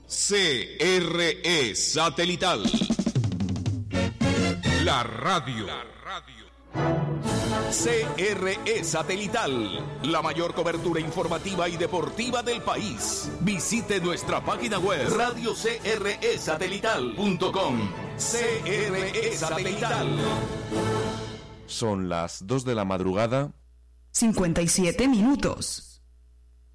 CRE Satelital. La radio. CRE Satelital, la mayor cobertura informativa y deportiva del país. Visite nuestra página web radiocresatelital.com. CRE Satelital. Son las 2 de la madrugada. 57 minutos.